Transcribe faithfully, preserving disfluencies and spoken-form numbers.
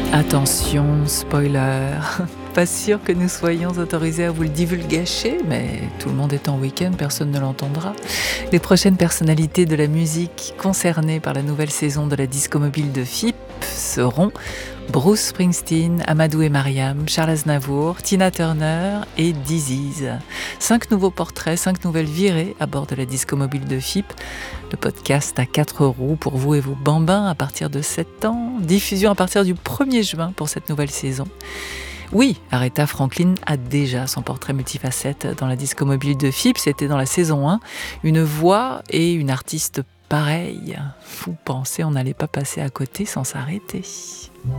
Attention, spoiler. Pas sûr que nous soyons autorisés à vous le divulgacher, mais tout le monde est en week-end, personne ne l'entendra. Les prochaines personnalités de la musique concernées par la nouvelle saison de la Disco Mobile de F I P seront Bruce Springsteen, Amadou et Mariam, Charles Aznavour, Tina Turner et Disease. Cinq nouveaux portraits, cinq nouvelles virées à bord de la Disco Mobile de F I P. Le podcast à quatre roues pour vous et vos bambins à partir de sept ans. Diffusion à partir du premier juin pour cette nouvelle saison. Oui, Aretha Franklin a déjà son portrait multifacette dans la Disco Mobile de F I P. C'était dans la saison un. Une voix et une artiste pareille. Vous pensez on n'allait pas passer à côté sans s'arrêter.